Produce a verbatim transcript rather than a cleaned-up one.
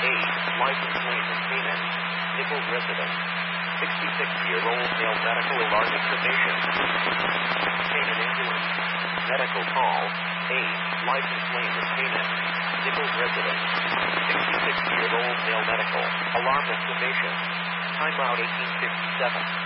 A. License plate maintenance, Nichols resident. sixty-six-year-old male medical alarm information. Canaan ambulance. Medical call. A. License plate maintenance, Nichols resident. sixty-six-year-old male medical alarm information. Timeout eighteen fifty-seven.